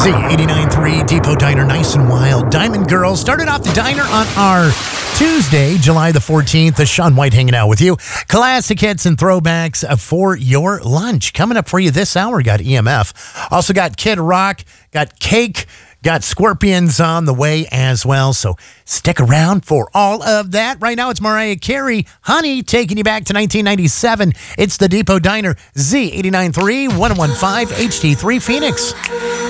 Z89.3 Depot Diner, nice and wild. Diamond Girls started off the diner on our Tuesday, July the 14th. Sean White hanging out with you. Classic hits and throwbacks for your lunch. Coming up for you this hour, got EMF. Also got Kid Rock, got Cake, got Scorpions on the way as well. So stick around for all of that. Right now, it's Mariah Carey, Honey, taking you back to 1997. It's the Depot Diner, Z89.3, 101.5, HD3 Phoenix.